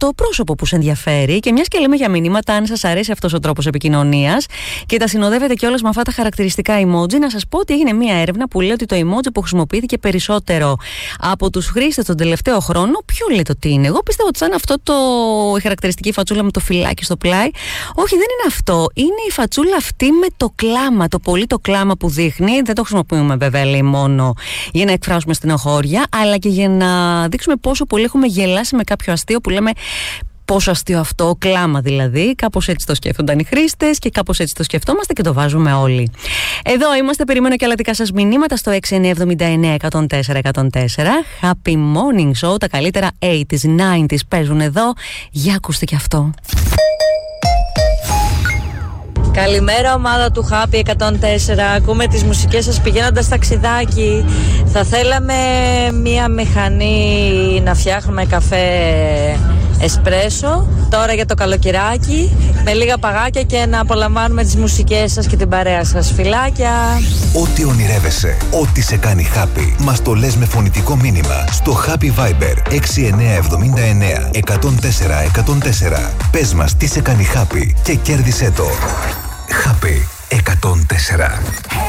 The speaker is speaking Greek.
το πρόσωπο που σε ενδιαφέρει. Και μιας και λέμε για μηνύματα, αν σας αρέσει αυτός ο τρόπος επικοινωνίας και τα συνοδεύετε κιόλας με αυτά τα χαρακτηριστικά emoji, να σας πω ότι έγινε μια έρευνα που λέει ότι το emoji που χρησιμοποιήθηκε περισσότερο από τους χρήστες τον τελευταίο χρόνο, ποιο λέτε ότι είναι? Εγώ πιστεύω ότι θα είναι αυτό η χαρακτηριστική φατσούλα με το φυλάκι στο πλάι. Όχι, δεν είναι αυτό. Είναι η φατσούλα αυτή με το κλάμα, το πολύ το κλάμα που δείχνει. Δεν το χρησιμοποιούμε βέβαια, λέει, μόνο για να εκφράσουμε στενοχώρια, αλλά και για να δείξουμε πόσο πολύ έχουμε γελάσει με κάποιο αστείο που λέμε. Πόσο αστείο αυτό, κλάμα δηλαδή. Κάπως έτσι το σκέφτονταν οι χρήστες και κάπως έτσι το σκεφτόμαστε και το βάζουμε όλοι. Εδώ είμαστε, περιμένω και άλλα δικά σας μηνύματα στο 6979 104 104. Happy Morning Show, τα καλύτερα 80s, 90s παίζουν εδώ. Για ακούστε και αυτό. Καλημέρα ομάδα του Happy 104. Ακούμε τις μουσικές σας πηγαίνοντας ταξιδάκι. Θα θέλαμε μία μηχανή να φτιάχνουμε καφέ εσπρέσο τώρα για το καλοκαιράκι, με λίγα παγάκια και να απολαμβάνουμε τις μουσικές σας και την παρέα σας. Φιλάκια! Ό,τι ονειρεύεσαι, ό,τι σε κάνει happy, μας το λες με φωνητικό μήνυμα στο Happy Viber 6979 104 104. Πες μας τι σε κάνει happy και κέρδισέ το. Happy 104.